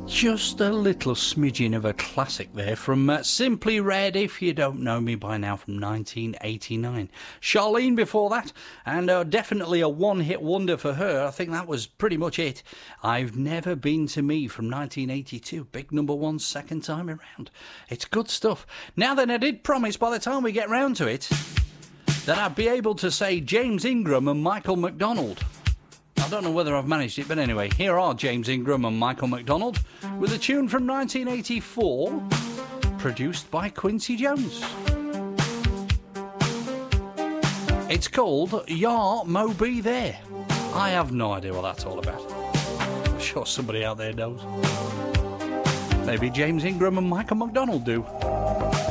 Just a little smidgen of a classic there from Simply Red, If You Don't Know Me By Now, from 1989. Charlene before that, and definitely a one-hit wonder for her. I think that was pretty much it. I've Never Been to Me from 1982. Big number one, second time around. It's good stuff. Now then, I did promise by the time we get round to it that I'd be able to say James Ingram and Michael McDonald. I don't know whether I've managed it, but anyway, here are James Ingram and Michael McDonald with a tune from 1984 produced by Quincy Jones. It's called Ya Mo Be There. I have no idea what that's all about. I'm sure somebody out there knows. Maybe James Ingram and Michael McDonald do.